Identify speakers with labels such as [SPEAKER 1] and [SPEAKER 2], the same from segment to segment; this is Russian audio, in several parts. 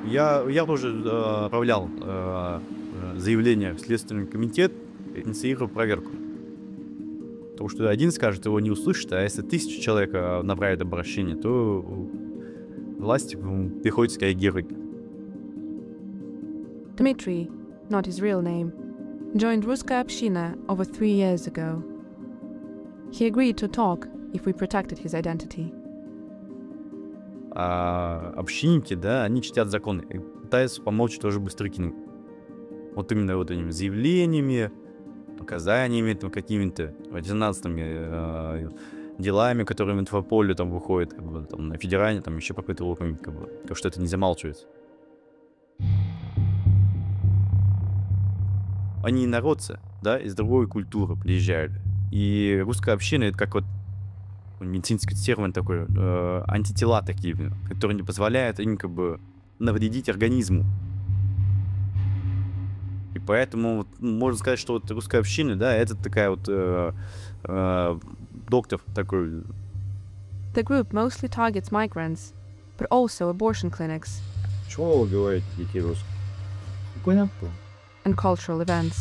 [SPEAKER 1] Я тоже отправлял заявление в Следственный комитет, инициировал проверку. Потому что один скажет, его не услышит, а если 1000 человек направят обращение, то власти приходится реагировать.
[SPEAKER 2] Dmitry, not his real name, joined Ruskaya Община over 3 years ago. He agreed to talk if we protected his identity.
[SPEAKER 1] А общинники, да, они чтят законы и пытаются помочь тоже быстрыкину. Вот именно вот этими заявлениями, показаниями, там, какими-то резонансными делами, которые в инфополе там выходят, как бы, там, на федеральном, там еще по какой-то уровне, как бы, потому что это не замалчивается. Они инородцы, да, из другой культуры приезжают. И русская община — это как вот медицинский термин такой, антитела такие, которые не позволяют им как бы навредить организму. И поэтому вот, можно сказать, что вот русская община, да, это такая вот доктор такой.
[SPEAKER 2] The group mostly targets migrants, but also abortion clinics.
[SPEAKER 3] Чего вы говорите, детей русских? Понял?
[SPEAKER 2] And cultural events.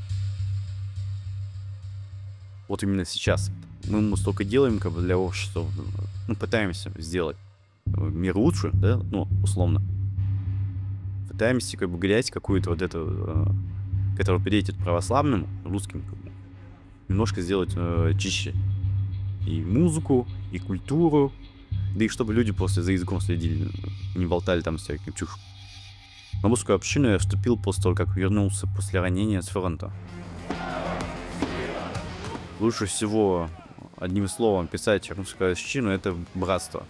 [SPEAKER 1] Вот именно сейчас. Мы столько делаем как бы для общества, ну, пытаемся сделать мир лучше, да, ну, условно. Пытаемся как бы грязь какую-то вот эту, которая перейдет к православным, русским, как бы, немножко сделать чище. И музыку, и культуру, да и чтобы люди просто за языком следили, не болтали там всякие чушь. На русскую общину я вступил после того, как вернулся после ранения с фронта. Лучше всего, одним словом, писать русскую общину — это братство.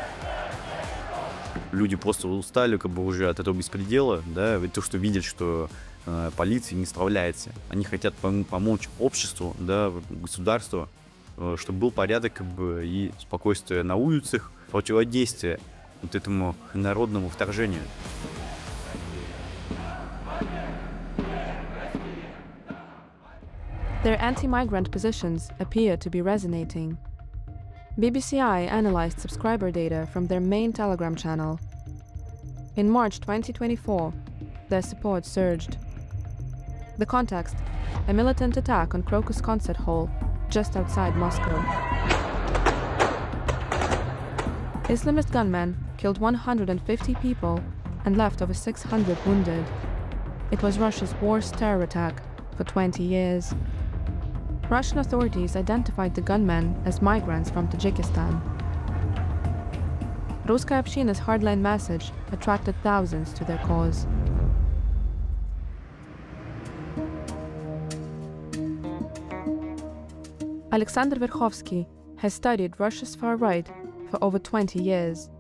[SPEAKER 1] Люди просто устали как бы уже от этого беспредела, да, ведь то, что видят, что полиция не справляется. Они хотят помочь обществу, да, государству, чтобы был порядок как бы, и спокойствие на улицах, противодействие вот этому народному вторжению.
[SPEAKER 2] Their anti-migrant positions appear to be resonating. BBCI analyzed subscriber data from their main Telegram channel. In March 2024, their support surged. The context: a militant attack on Crocus Concert Hall, just outside Moscow. Islamist gunmen killed 150 people and left over 600 wounded. It was Russia's worst terror attack for 20 years. Russian authorities identified the gunmen as migrants from Tajikistan. Ruskaya Общina's hardline message attracted thousands to their cause. Alexander Verkhovsky has studied Russia's far right for over 20 years.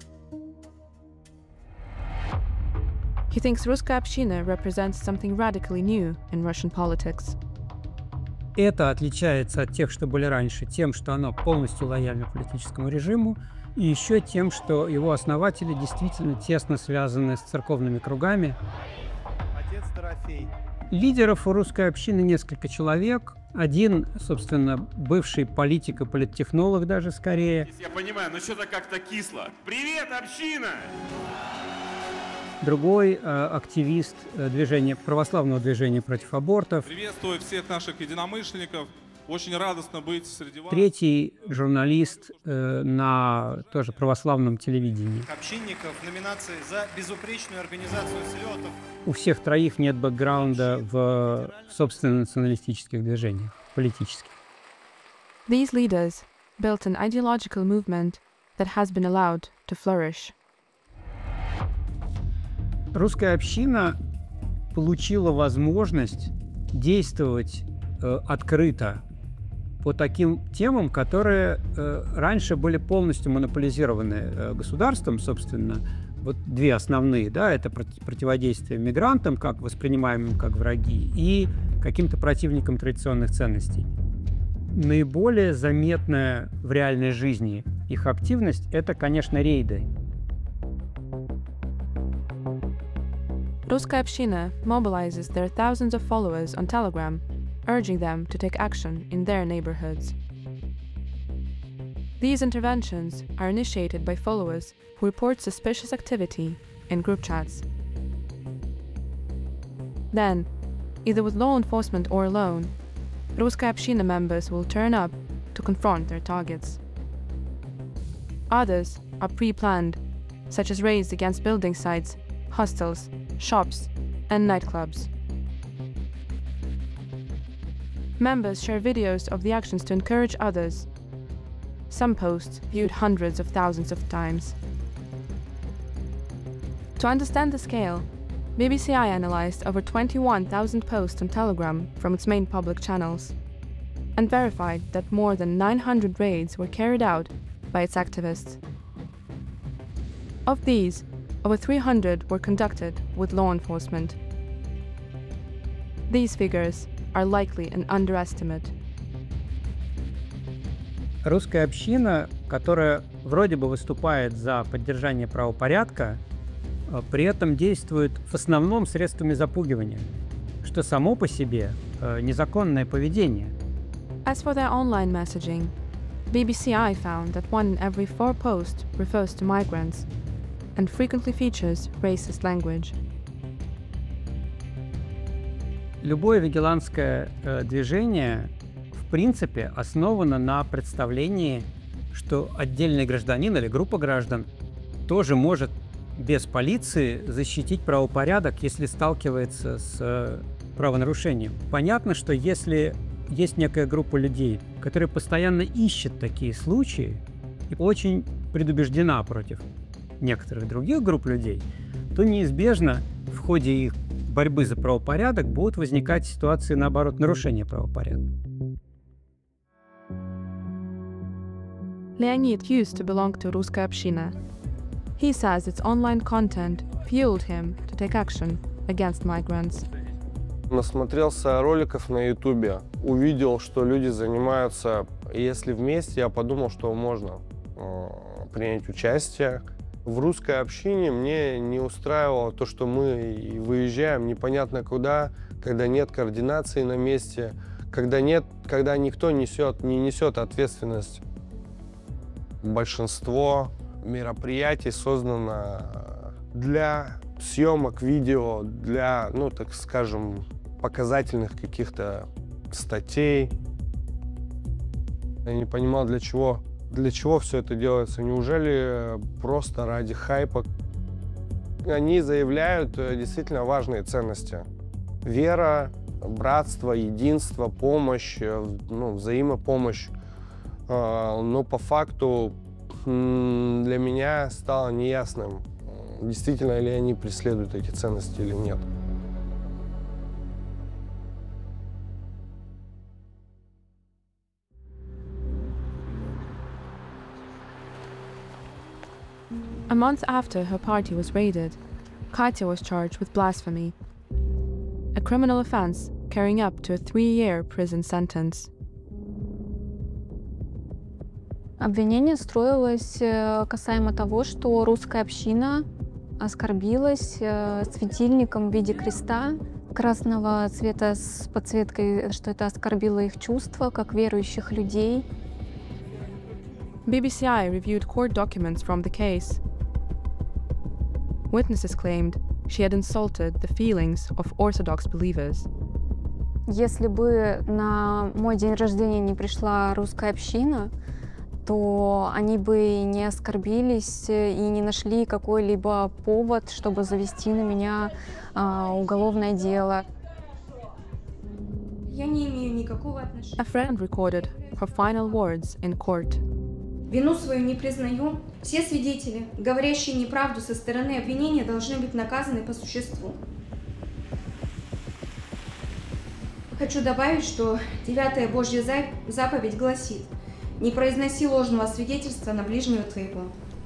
[SPEAKER 2] He thinks Ruskaya Общina represents something radically new in Russian politics.
[SPEAKER 4] Это отличается от тех, что были раньше, тем, что оно полностью лояльно политическому режиму, и еще тем, что его основатели действительно тесно связаны с церковными кругами.
[SPEAKER 5] Отец Дорофей.
[SPEAKER 4] Лидеров у русской общины несколько человек. Один, собственно, бывший политик и политтехнолог даже скорее.
[SPEAKER 5] Я понимаю, но что-то как-то кисло. Привет, община!
[SPEAKER 4] Другой активист православного движения против абортов.
[SPEAKER 6] Приветствую всех наших единомышленников. Очень радостно быть среди вас.
[SPEAKER 4] Третий журналист на тоже православном телевидении.
[SPEAKER 5] Общинников в номинации за безупречную организацию слетов.
[SPEAKER 4] У всех троих нет бэкграунда в собственно националистических движениях, политических.
[SPEAKER 2] These leaders built an ideological movement that has been allowed to flourish.
[SPEAKER 4] Русская община получила возможность действовать открыто по таким темам, которые раньше были полностью монополизированы государством, собственно. Вот две основные, да, это противодействие мигрантам, как воспринимаемым как враги, и каким-то противникам традиционных ценностей. Наиболее заметная в реальной жизни их активность – это, конечно, рейды.
[SPEAKER 2] Ruskaya Община mobilizes their thousands of followers on Telegram, urging them to take action in their neighborhoods. These interventions are initiated by followers who report suspicious activity in group chats Then, either with law enforcement or alone, Ruskaya Община members will turn up to confront their targets. Others are pre-planned, such as raids against building sites, hostels, shops, and nightclubs. Members share videos of the actions to encourage others. Some posts viewed hundreds of thousands of times. To understand the scale, BBCI analyzed over 21,000 posts on Telegram from its main public channels and verified that more than 900 raids were carried out by its activists. Of these, over 300 were conducted with law enforcement. These figures are likely an underestimate.
[SPEAKER 4] Русская община, которая вроде бы выступает за поддержание правопорядка, при этом действует в основном средствами запугивания, что само по себе незаконное поведение.
[SPEAKER 2] As for their online messaging, BBCI found that 1 in every 4 posts refers to migrants and frequently features racist language.
[SPEAKER 4] Любое вигилантское движение, в принципе, основано на представлении, что отдельный гражданин или группа граждан тоже может без полиции защитить правопорядок, если сталкивается с правонарушением. Понятно, что если есть некая группа людей, которая постоянно ищет такие случаи и очень предубеждена против некоторых других групп людей, то неизбежно в ходе их борьбы за правопорядок будут возникать ситуации, наоборот, нарушения правопорядка.
[SPEAKER 2] Leonid used to belong to Ruskaya Община. He says its online content fueled him to take action against migrants.
[SPEAKER 7] Насмотрелся роликов на Ютубе, увидел, что люди занимаются, если вместе, я подумал, что можно принять участие. В русской общине мне не устраивало то, что мы выезжаем непонятно куда, когда нет координации на месте, когда никто не несет ответственность. Большинство мероприятий создано для съемок видео, для, так скажем, показательных каких-то статей. Я не понимал, для чего все это делается. Неужели просто ради хайпа? Они заявляют действительно важные ценности. Вера, братство, единство, помощь, взаимопомощь. Но по факту для меня стало неясным, действительно ли они преследуют эти ценности или нет.
[SPEAKER 2] A month after her party was raided, Katya was charged with blasphemy, a criminal offense carrying up to a 3-year prison sentence.
[SPEAKER 8] Обвинение строилось касаемо того, что русская община оскорбилась светильником в виде креста красного цвета с подсветкой, что это оскорбило их чувства как верующих людей.
[SPEAKER 2] BBCI reviewed court documents from the case. Witnesses claimed she had insulted the feelings of Orthodox believers.
[SPEAKER 8] Если бы на мой день рождения не пришла русская община, то они бы не оскорбились и не нашли какой-либо повод, чтобы завести на меня уголовное дело.
[SPEAKER 9] Я не имею никакого отношения.
[SPEAKER 2] A friend recorded her final words in court.
[SPEAKER 9] Вину свою не признаю. Все свидетели, говорящие неправду со стороны обвинения, должны быть наказаны по существу. Хочу добавить, что 9-я Божья заповедь гласит: «Не произноси ложного свидетельства на ближнего твоего».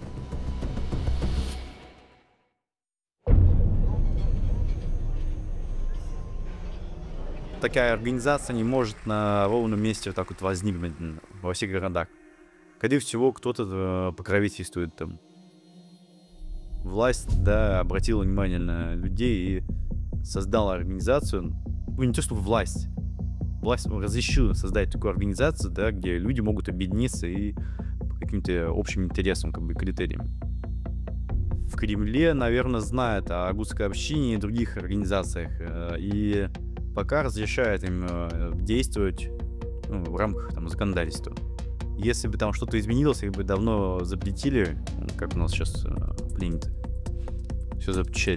[SPEAKER 1] Такая организация не может на ровном месте вот так вот возникнуть во всех городах. Скорее всего, кто-то покровительствует там. Власть, обратила внимание на людей и создала организацию. Не то чтобы власть разрешила создать такую организацию, где люди могут объединиться и по каким-то общим интересам, критериям. в Кремле, наверное, знают о русской общине и других организациях, и пока разрешают им действовать в рамках там, законодательства. Если бы там что-то изменилось, их бы давно запретили, как у нас сейчас принято. Все запрещать.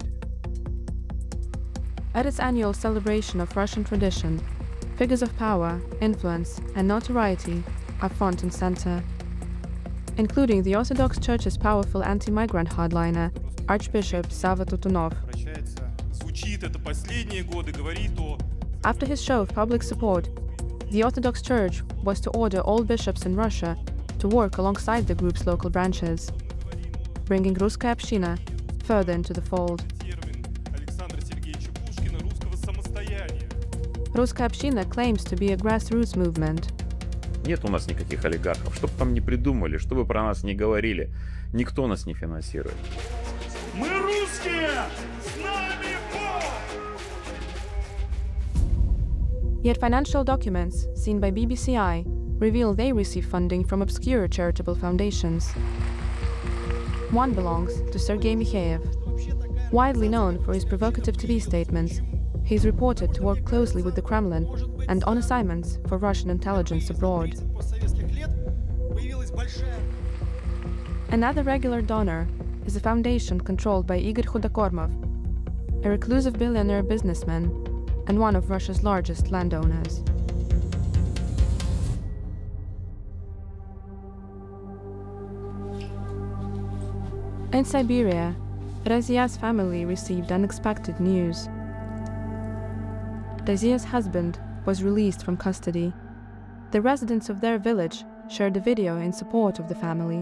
[SPEAKER 2] At its annual celebration of Russian tradition, figures of power, influence, and notoriety are front and center, including the Orthodox Church's powerful anti-migrant hardliner, Archbishop Sava Tutunov. After his show of public support, the Orthodox Church was to order all bishops in Russia to work alongside the group's local branches, bringing Ruskaya Община further into the fold. Ruskaya Община claims to be a grassroots movement.
[SPEAKER 10] Нет у нас никаких олигархов. Что бы там ни придумали, что бы про нас ни говорили, никто нас не финансирует.
[SPEAKER 6] Мы русские! С нами Бог!
[SPEAKER 2] Yet financial documents seen by BBCI reveal they receive funding from obscure charitable foundations. One belongs to Sergei Mikheyev. Widely known for his provocative TV statements, he is reported to work closely with the Kremlin and on assignments for Russian intelligence abroad. Another regular donor is a foundation controlled by Igor Khudakormov, a reclusive billionaire businessman and one of Russia's largest landowners. In Siberia, Razia's family received unexpected news. Razia's husband was released from custody. The residents of their village shared a video in support of the family.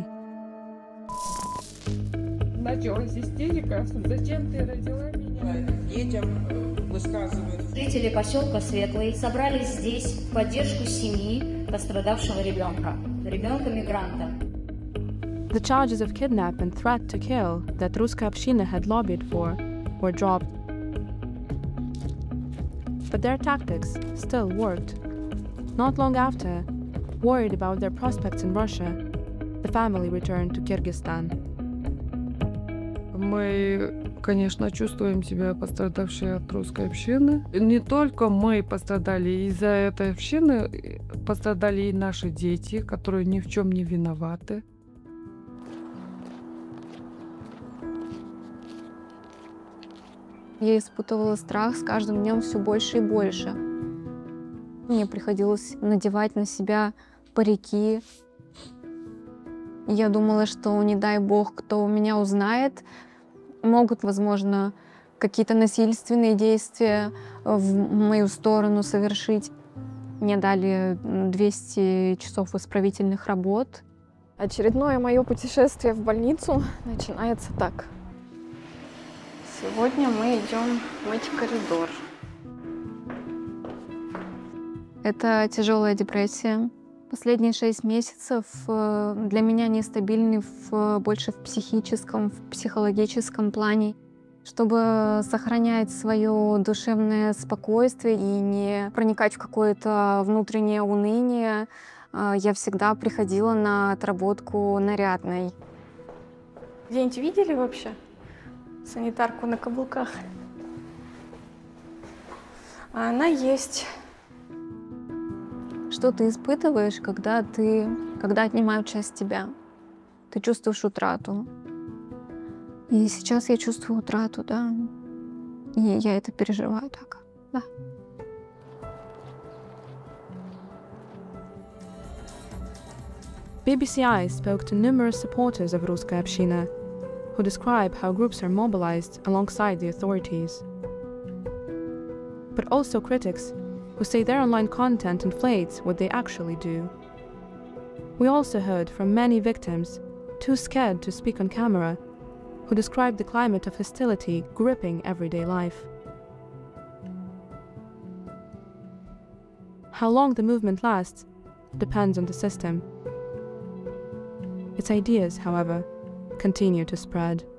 [SPEAKER 11] Началась истерика. Зачем ты родила меня? Детям высказывают.
[SPEAKER 12] Жители поселка Светлый собрались здесь в поддержку семьи пострадавшего ребенка мигранта.
[SPEAKER 2] The charges of kidnap and threat to kill that Ruskaya Общina had lobbied for were dropped. But their tactics still worked. Not long after, worried about their prospects in Russia, the family returned to Kyrgyzstan.
[SPEAKER 11] Мы, конечно, чувствуем себя пострадавшие от русской общины. Не только мы пострадали, из-за этой общины пострадали и наши дети, которые ни в чем не виноваты.
[SPEAKER 8] Я испытывала страх с каждым днем все больше и больше. Мне приходилось надевать на себя парики. Я думала, что, не дай бог, кто меня узнает, могут, возможно, какие-то насильственные действия в мою сторону совершить. Мне дали 200 часов исправительных работ.
[SPEAKER 13] Очередное мое путешествие в больницу начинается так. Сегодня мы идем мыть коридор.
[SPEAKER 8] Это тяжелая депрессия. Последние 6 месяцев для меня нестабильны больше в психическом, в психологическом плане. Чтобы сохранять свое душевное спокойствие и не проникать в какое-то внутреннее уныние, я всегда приходила на отработку нарядной.
[SPEAKER 13] Где-нибудь видели вообще санитарку на каблуках? А она есть.
[SPEAKER 8] Что ты испытываешь, когда отнимают часть тебя? Ты чувствуешь утрату. И сейчас я чувствую утрату, да. И я это переживаю так, да.
[SPEAKER 2] BBCI spoke to numerous supporters of Ruskaya Общina, who describe how groups are mobilized alongside the authorities. But also critics who say their online content inflates what they actually do. We also heard from many victims, too scared to speak on camera, who described the climate of hostility gripping everyday life. How long the movement lasts depends on the system. Its ideas, however, continue to spread.